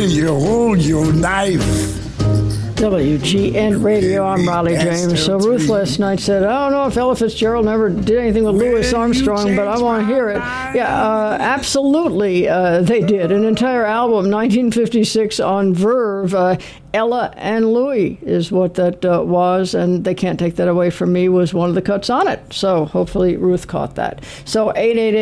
you hold your knife. WGN Radio, I'm Raleigh James. So Ruth last night said, I don't know if Ella Fitzgerald never did anything with Louis Armstrong, but I want to hear it. Yeah, absolutely they did. An entire album, 1956 on Verve. Ella and Louis is what that was, and They Can't Take That Away From Me was one of the cuts on it. So hopefully Ruth caught that. So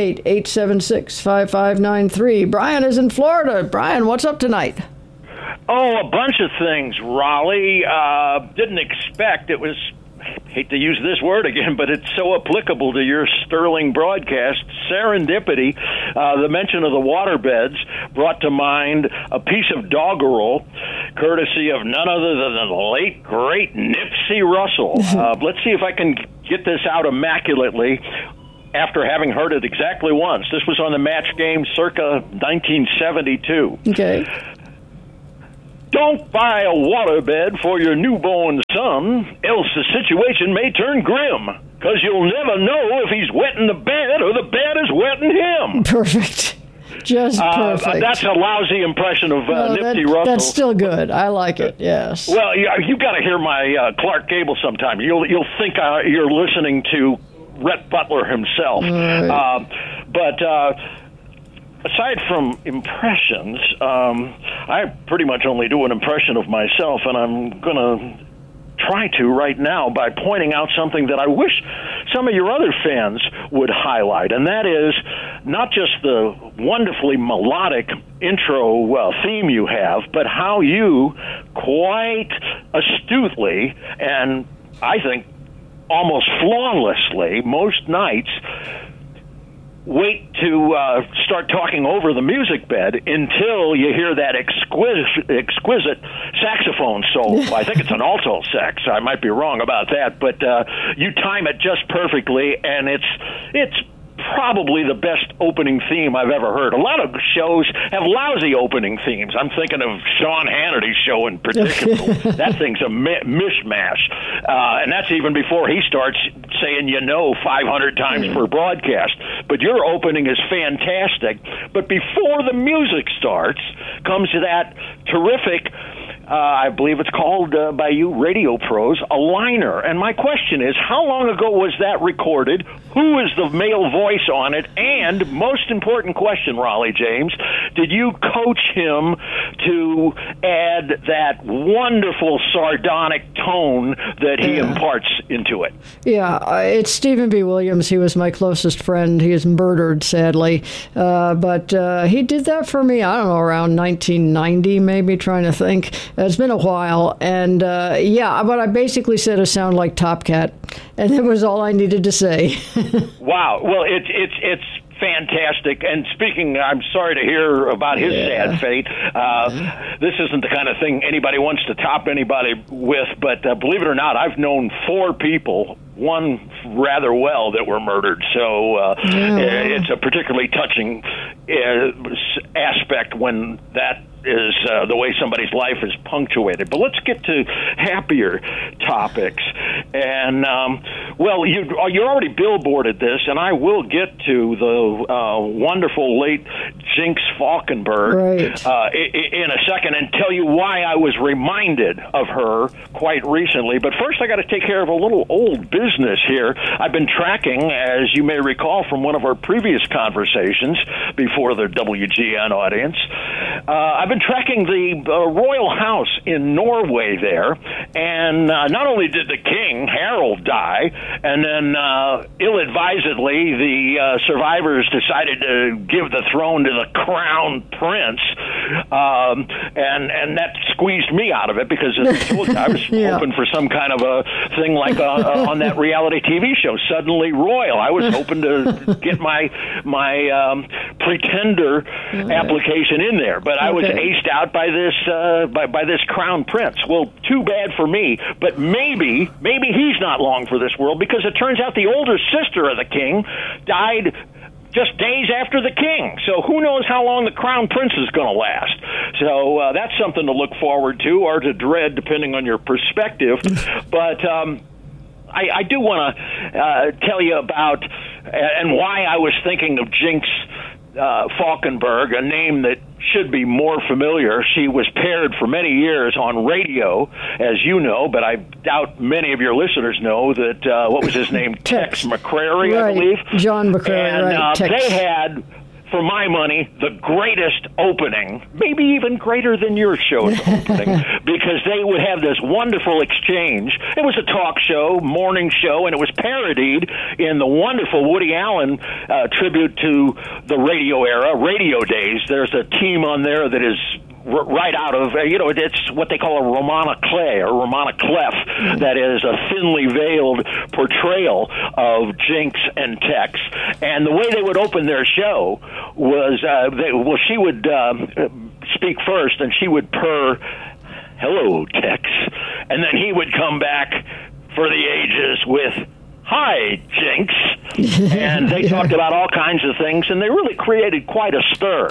888-876-5593. Brian is in Florida. Brian, what's up tonight? Oh, a bunch of things, Raleigh. Didn't expect it was, hate to use this word again, but it's so applicable to your sterling broadcast, serendipity. The mention of the waterbeds brought to mind a piece of doggerel, courtesy of none other than the late, great Nipsey Russell. Let's see if I can get this out immaculately after having heard it exactly once. This was on the Match Game circa 1972. Okay. Don't buy a waterbed for your newborn son, else the situation may turn grim, because you'll never know if he's wetting the bed or the bed is wetting him. Perfect. Just perfect. That's a lousy impression of Nipsey Russell. That's still good. I like it, yes. Well, you got to hear my Clark Gable sometime. You'll think you're listening to Rhett Butler himself. Right. Aside from impressions, I pretty much only do an impression of myself, and I'm going to try to right now by pointing out something that I wish some of your other fans would highlight, and that is not just the wonderfully melodic intro theme you have, but how you quite astutely and I think almost flawlessly most nights wait to start talking over the music bed until you hear that exquisite saxophone solo. I think it's an alto sax. I might be wrong about that, but you time it just perfectly, and it's probably the best opening theme I've ever heard. A lot of shows have lousy opening themes. I'm thinking of Sean Hannity's show in particular. That thing's a mishmash. And that's even before he starts saying 500 times per broadcast. But your opening is fantastic. But before the music starts comes that terrific, I believe it's called by you radio pros, a liner. And my question is, how long ago was that recorded? Who is the male voice on it? And most important question, Raleigh James, did you coach him to add that wonderful sardonic tone that he imparts into it? Yeah, it's Stephen B. Williams. He was my closest friend. He is murdered, sadly. But he did that for me, I don't know, around 1990, maybe, trying to think. It's been a while. And but I basically said I sound like Top Cat. And that was all I needed to say. Wow. Well, it's fantastic. And speaking, I'm sorry to hear about his sad fate. This isn't the kind of thing anybody wants to top anybody with, but believe it or not, I've known 4 people, one rather well, that were murdered. So it's a particularly touching aspect when that is the way somebody's life is punctuated. But let's get to happier topics. And, you already billboarded this, and I will get to the wonderful late Jinx Falkenberg in a second and tell you why I was reminded of her quite recently. But first, I got to take care of a little old business here. I've been tracking, as you may recall from one of our previous conversations before the WGN audience, I've been tracking the royal house in Norway there, and not only did the king, Harald, die, and then ill-advisedly the survivors decided to give the throne to the crown prince, and that squeezed me out of it because as I told you, I was hoping for some kind of a thing like on that reality TV show, Suddenly Royal. I was hoping to get my pretender application in there, but I was aced out by this by this crown prince. Well, too bad for me, but maybe he's not long for this world, because it turns out the older sister of the king died just days after the king. So who knows how long the crown prince is going to last. So that's something to look forward to, or to dread, depending on your perspective. But I do want to tell you about and why I was thinking of Jinx Falkenberg, a name that should be more familiar. She was paired for many years on radio, as you know, but I doubt many of your listeners know that, what was his name? Tex McCrary, right. I believe. John McCrary, and, right. They had, for my money, the greatest opening, maybe even greater than your show's opening, because they would have this wonderful exchange. It was a talk show, morning show, and it was parodied in the wonderful Woody Allen tribute to the radio era, Radio Days. There's a team on there that is right out of, it's what they call a Romana Clay or Romana Clef. That is a thinly veiled portrayal of Jinx and Tex. And the way they would open their show was, she would speak first, and she would purr, "Hello, Tex." And then he would come back for the ages with, "Hi, Jinx." And they talked about all kinds of things, and they really created quite a stir.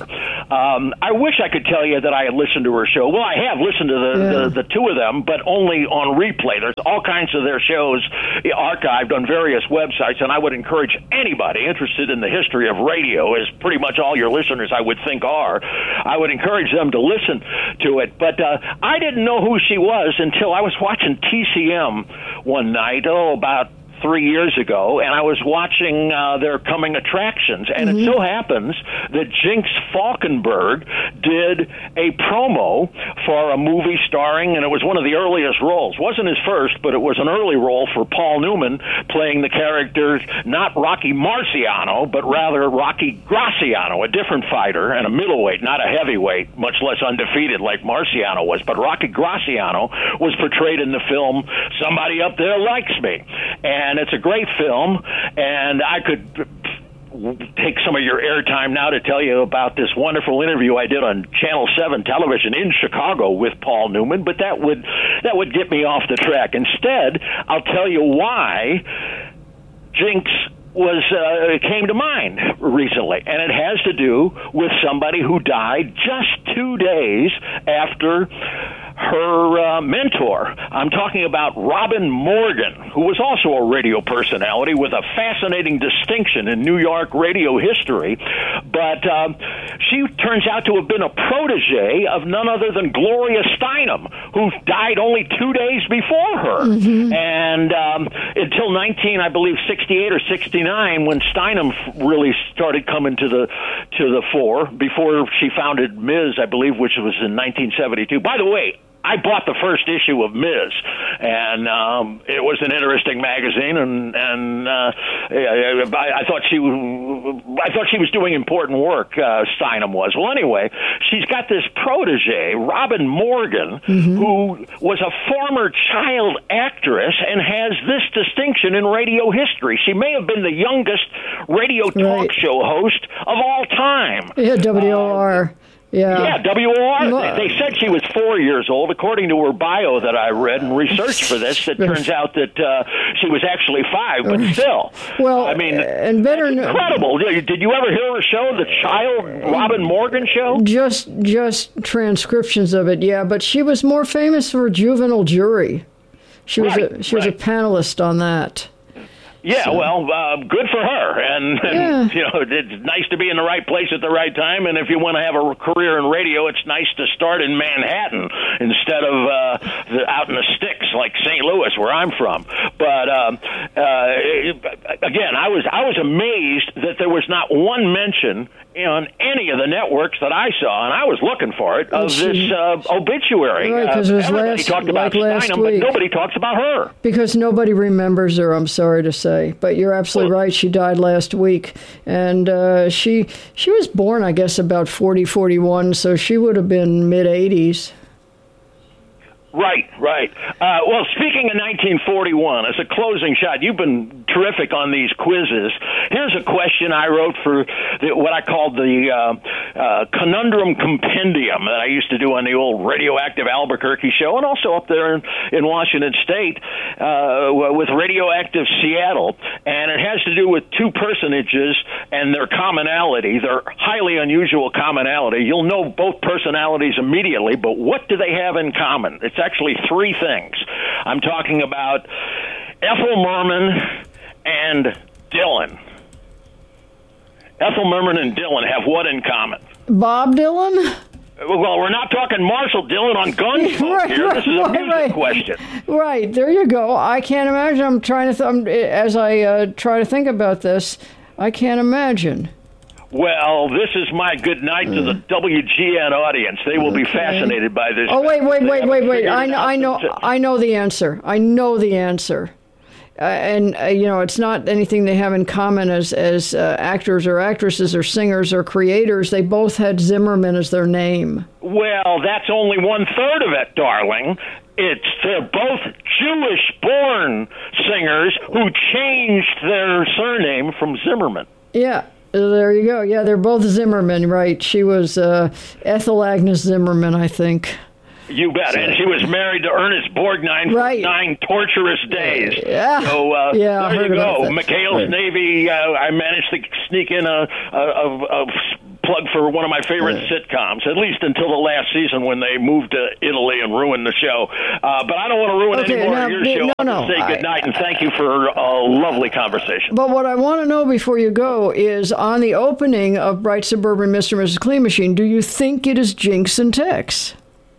I wish I could tell you that I had listened to her show. Well, I have listened to the two of them, but only on replay. There's all kinds of their shows archived on various websites, and I would encourage anybody interested in the history of radio, as pretty much all your listeners I would think are, I would encourage them to listen to it. But I didn't know who she was until I was watching TCM one night, about 3 years ago, and I was watching their coming attractions, and it so happens that Jinx Falkenberg did a promo for a movie starring, and it was one of the earliest roles. Wasn't his first, but it was an early role for Paul Newman, playing the character, not Rocky Marciano, but rather Rocky Graciano, a different fighter, and a middleweight, not a heavyweight, much less undefeated like Marciano was. But Rocky Graciano was portrayed in the film Somebody Up There Likes Me. And it's a great film, and I could take some of your airtime now to tell you about this wonderful interview I did on Channel 7 television in Chicago with Paul Newman, but that would get me off the track. Instead, I'll tell you why Jinx came to mind recently, and it has to do with somebody who died just 2 days after her mentor. I'm talking about Robin Morgan, who was also a radio personality with a fascinating distinction in New York radio history, but she turns out to have been a protege of none other than Gloria Steinem, who died only 2 days before her. And until 68 or 69, when Steinem really started coming to the fore, before she founded Ms., I believe, which was in 1972. By the way, I bought the first issue of Ms., and it was an interesting magazine, and I thought she was doing important work. Steinem was. Well, anyway, she's got this protege, Robin Morgan, who was a former child actress and has this distinction in radio history. She may have been the youngest radio talk show host of all time. Yeah, WOR. Yeah, WOR. They said she was 4 years old, according to her bio that I read and researched for this. It turns out that she was actually 5, but still. Well, I mean, and better incredible. Did you ever hear her show, the Child Robin Morgan Show? Just transcriptions of it, yeah. But she was more famous for Juvenile Jury. She was a panelist on that. Yeah, well, good for her, and it's nice to be in the right place at the right time, and if you want to have a career in radio, it's nice to start in Manhattan instead of out in the sticks like St. Louis, where I'm from. But again, I was amazed that there was not one mention on any of the networks that I saw, and I was looking for it, of this obituary. Right, because it was everybody talked about Steinem, but nobody talks about her. Because nobody remembers her, I'm sorry to say. But you're absolutely right. She died last week. And she was born, I guess, about 40, 41, so she would have been mid-80s. Right. Well, speaking of 1941, as a closing shot, you've been terrific on these quizzes. Here's a question I wrote for what I called the Conundrum Compendium that I used to do on the old Radioactive Albuquerque show, and also up there in Washington State with Radioactive Seattle. And it has to do with two personages and their commonality, their highly unusual commonality. You'll know both personalities immediately, but what do they have in common? It's actually three things. I'm talking about Ethel Merman and Dylan. Ethel Merman and Dylan have what in common? Bob Dylan? Well, we're not talking Marshall Dylan on Gunsmoke here. This is a music question. Right, there you go. I can't imagine. I'm trying to, as I try to think about this, I can't imagine. Well, this is my good night to the WGN audience. They will be fascinated by this. Oh, wait. I know the answer. I know the answer. And it's not anything they have in common as actors or actresses or singers or creators. They both had Zimmerman as their name. Well, that's only 1/3 of it, darling. They're both Jewish-born singers who changed their surname from Zimmerman. Yeah. There you go. Yeah, they're both Zimmerman, right? She was Ethel Agnes Zimmerman, I think. You bet. And she was married to Ernest Borgnine for 9 torturous days. Yeah. So there you go. McHale's Navy. I managed to sneak in a plug for one of my favorite sitcoms, at least until the last season when they moved to Italy and ruined the show. But I don't want to ruin any more of your show. I'll say good night and thank you for a lovely conversation. But what I want to know before you go is, on the opening of Bright Suburban Mr. and Mrs. Clean Machine, do you think it is Jinx and Tex?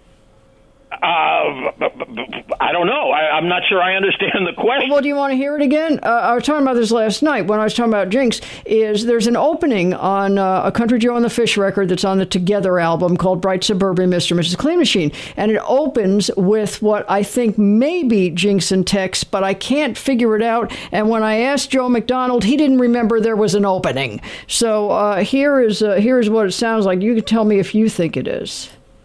I don't know. I'm not sure I understand the question. Well, do you want to hear it again? I was talking about this last night when I was talking about Jinx. There's an opening on a Country Joe and the Fish record that's on the Together album called Bright Suburban Mr. and Mrs. Clean Machine. And it opens with what I think may be Jinx and Tex, but I can't figure it out. And when I asked Joe McDonald, he didn't remember there was an opening. So here is what it sounds like. You can tell me if you think it is.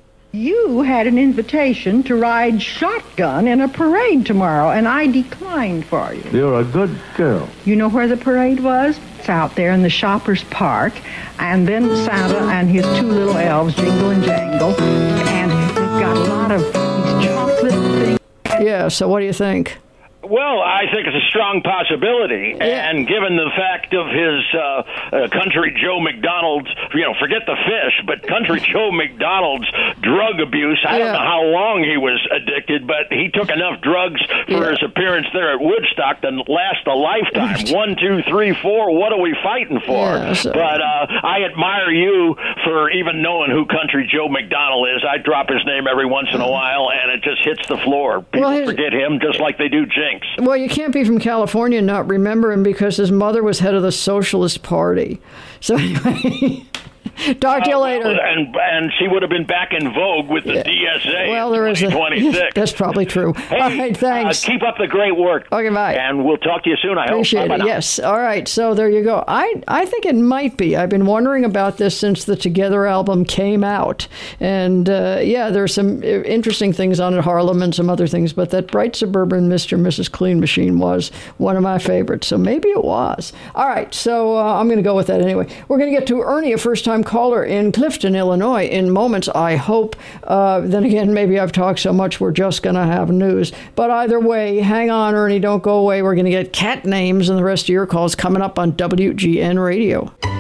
You had an invitation to ride shotgun in a parade tomorrow, and I declined for you. You're a good girl. You know where the parade was? It's out there in the Shoppers Park, and then Santa and his 2 little elves jingle and jangle, and they've got a lot of these chocolate things. Yeah, so what do you think? Well, I think it's a strong possibility, and given the fact of his Country Joe McDonald's, forget the fish, but Country Joe McDonald's drug abuse, I don't know how long he was addicted, but he took enough drugs for his appearance there at Woodstock to last a lifetime. 1, 2, 3, 4, what are we fighting for? But I admire you for even knowing who Country Joe McDonald is. I drop his name every once in a while, and it just hits the floor. People forget him just like they do Jinx. Well, you can't be from California and not remember him because his mother was head of the Socialist Party. So anyway, talk to you later. And she would have been back in vogue with the DSA. Well, there is 2026. That's probably true. Hey, all right, thanks. Keep up the great work. Okay, bye. And we'll talk to you soon, I Appreciate hope. it. Yes. All right. So there you go. I think it might be. I've been wondering about this since the Together album came out. And there's some interesting things on it, Harlem and some other things, but that Bright Suburban Mr. and Mrs. Clean Machine was one of my favorites. So maybe it was. All right. So I'm going to go with that anyway. We're going to get to Ernie, a first-time caller in Clifton, Illinois, in moments, I hope. Then again, maybe I've talked so much we're just going to have news. But either way, hang on, Ernie, don't go away. We're going to get cat names and the rest of your calls coming up on WGN Radio.